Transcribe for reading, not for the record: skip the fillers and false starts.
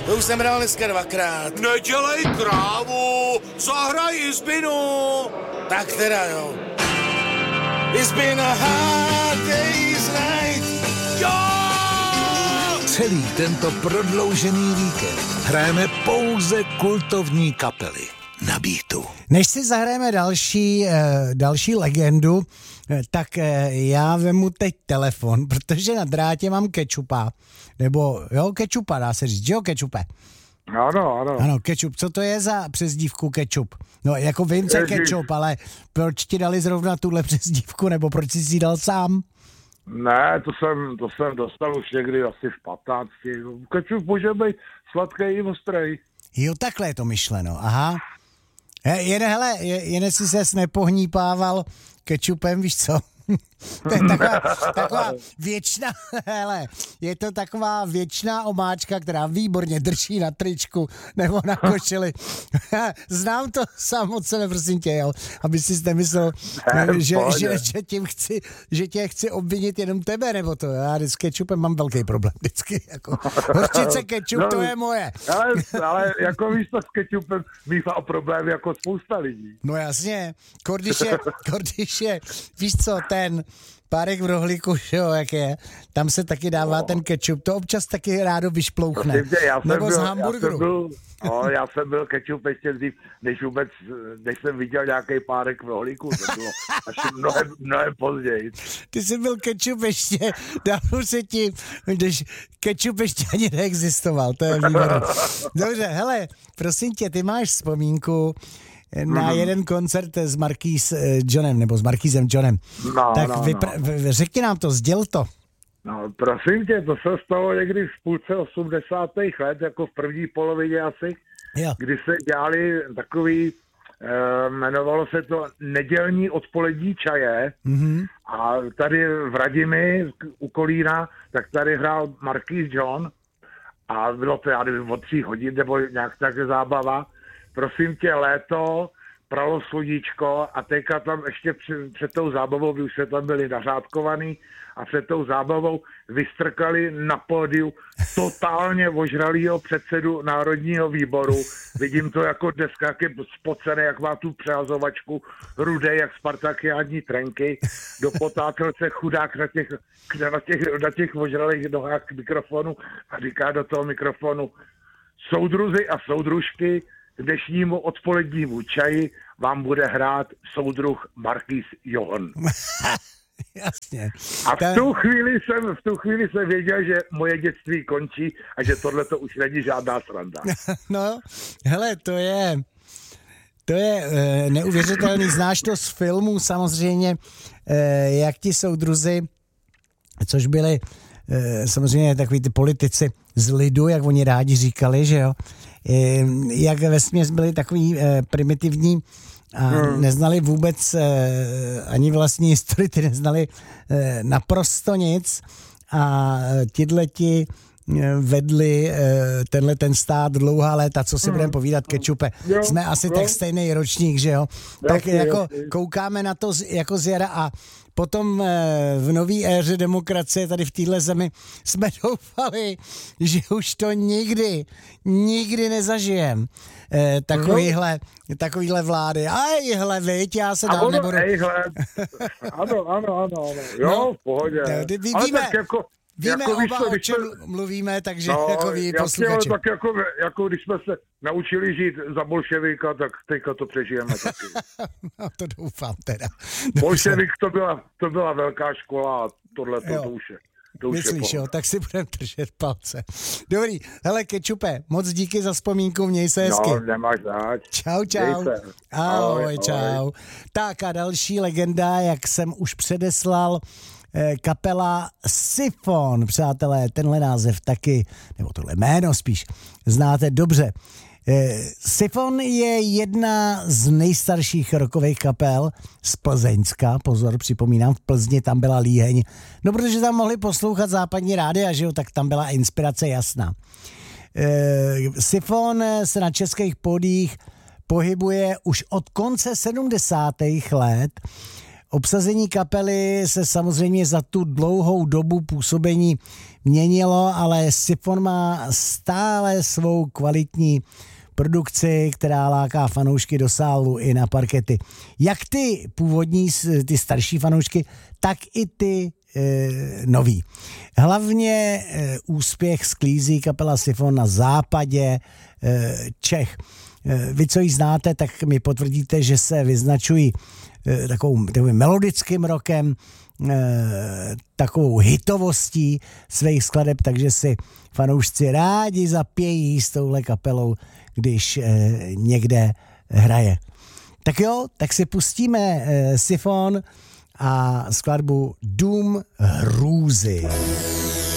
To už jsem hrál dneska 2krát. Nedělej krávu, zahraj Izbinu. Tak teda jo. It's been a hard day's night. Jo! Celý tento prodloužený víkend hrajeme pouze kultovní kapely na Beatu. Než si zahrajeme další legendu, tak já vemu teď telefon, protože na drátě mám Kečupa. Nebo, jo, Kečupa, dá se říct, jo, Kečupe? Ano. Ano, Kečup. Co to je za přezdívku Kečup? No, jako vím, co je Kečup, ale proč ti dali zrovna tuhle přezdívku, nebo proč jsi si dal sám? Ne, to jsem dostal už někdy asi v 15. Kečup může být sladký i ostrej. Jo, takhle je to myšleno, aha. Jen si ses nepohnípával kečupem, víš co? To je taková věčná, hele, je to taková věčná omáčka, která výborně drží na tričku nebo na košili. Znám to sám od sebe, prosím tě, jo, aby jsi nemyslel, že tě chci obvinit jenom tebe, nebo to. Já s kečupem mám velký problém vždycky, jako horčice kečup, to je moje. Ale jako víš, to s kečupem mývá problém jako spousta lidí. No jasně, když je, víš co, ten párek v rohlíku, jo, jak je, tam se taky dává ten kečup, to občas taky rádo vyšplouchne. Nebo z hamburgeru. Já jsem byl kečup ještě dřív, než jsem viděl nějaký párek v rohlíku, to bylo až mnohem později. Ty jsi byl kečup ještě, dávno se ti, když kečup ještě ani neexistoval, to je výborné. Dobře, hele, prosím tě, ty máš vzpomínku na jeden koncert s Marquis Johnem, nebo s Marquisem Johnem. Tak řekni nám to, sděl to. No, prosím tě, to se stalo někdy v půlce 80. let, jako v první polovině asi, jo. Kdy se dělali takový, jmenovalo se to Nedělní odpolední čaje, a tady v Radimi u Kolína, tak tady hrál Marquis John a bylo to, já nevím, od 3 hodin, nebo nějak tak zábava. Prosím tě, léto, pralo sluníčko a teďka tam ještě před tou zábavou, už se tam byli nařádkovaný a před tou zábavou vystrkali na pódiu totálně ožralýho předsedu Národního výboru. Vidím to jako dneska, jak je spocený, jak má tu přehazovačku, rudej, jak spartakiádní trenky. Dopotácel se chudák na těch ožralých nohách k mikrofonu a říká do toho mikrofonu: soudruzi a soudružky, k dnešnímu odpolednímu čaji vám bude hrát soudruh Marquis John. Jasně. A v tu chvíli jsem věděl, že moje dětství končí a že tohle to už není žádná sranda. No, hele, to je neuvěřitelný. Znáš to z filmů samozřejmě, jak ti soudruzi, což byli samozřejmě takový ty politici z lidu, jak oni rádi říkali, že jo, jak vesměs byli takový primitivní a neznali vůbec ani vlastní historii, ty neznali naprosto nic a tihleti vedli ten stát dlouhá léta, co si budeme povídat, Kečupe. Jsme asi tak stejný ročník, že jo? Tak jako koukáme na to jako z jara a potom v nový éře demokracie tady v téhle zemi jsme doufali, že už to nikdy nezažijem. Takovýhle vlády. Ejhle, viď, já se dál nebudu... Ano. Jo, v pohodě. Víme oba, o čem mluvíme, takže jako ví posluchači. Tak jako když jsme se naučili žít za bolševika, tak teďka to přežijeme taky. No to doufám teda. Bolševik to byla velká škola a tohle to už je. Myslíš, jo, tak si budeme držet palce. Dobrý, hele Kečupe, moc díky za vzpomínku, měj se hezky. No, nemáš zač. Čau. Ahoj, čau. Tak a další legenda, jak jsem už předeslal, kapela Sifon, přátelé, tenhle název taky, nebo tohle jméno spíš, znáte dobře. Sifon je jedna z nejstarších rockových kapel z Plzeňska, pozor, připomínám, v Plzni tam byla Líheň, no protože tam mohli poslouchat západní rádia, že jo, tak tam byla inspirace jasná. Sifon se na českých pódiích pohybuje už od konce 70. let. Obsazení kapely se samozřejmě za tu dlouhou dobu působení měnilo, ale Sifon má stále svou kvalitní produkci, která láká fanoušky do sálu i na parkety. Jak ty původní, ty starší fanoušky, tak i ty noví. Hlavně úspěch sklízí kapela Sifon na západě Čech. Vy, co ji znáte, tak mi potvrdíte, že se vyznačují takovým melodickým rokem, takovou hitovostí svých skladeb, takže si fanoušci rádi zapějí s touhle kapelou, když někde hraje. Tak jo, tak si pustíme Sifon a skladbu Dům hrůzy.